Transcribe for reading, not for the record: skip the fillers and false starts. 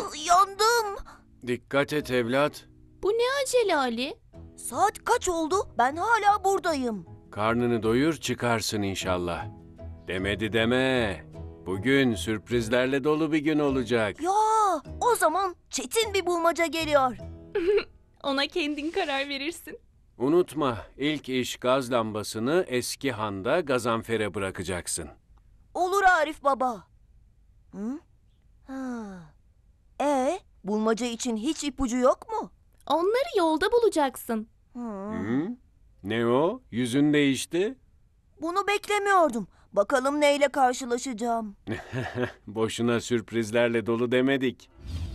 Yandım. Dikkat et evlat. Bu ne acele Ali? Saat kaç oldu? Ben hala buradayım. Karnını doyur çıkarsın inşallah. Demedi deme. Bugün sürprizlerle dolu bir gün olacak. Ya, o zaman çetin bir bulmaca geliyor. Ona kendin karar verirsin. Unutma, ilk iş gaz lambasını eski handa Gazanfer'e bırakacaksın. Olur Arif baba. Hı? Ha. Bulmaca için hiç ipucu yok mu? Onları yolda bulacaksın. Hı? Ne o? Yüzün değişti. Bunu beklemiyordum. Bakalım neyle karşılaşacağım. Boşuna sürprizlerle dolu demedik.